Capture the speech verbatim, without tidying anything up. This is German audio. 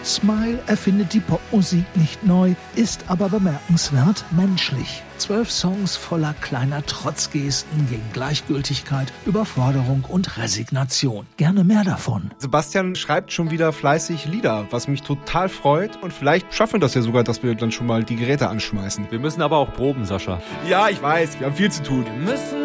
Smile erfindet die Popmusik nicht neu, ist aber bemerkenswert menschlich. Zwölf Songs voller kleiner Trotzgesten gegen Gleichgültigkeit, Überforderung und Resignation. Gerne mehr davon. Sebastian schreibt schon wieder fleißig Lieder, was mich total freut. Und vielleicht schaffen wir das ja sogar, dass wir dann schon mal die Geräte anschmeißen. Wir müssen aber auch proben, Sascha. Ja, ich weiß, wir haben viel zu tun. Wir müssen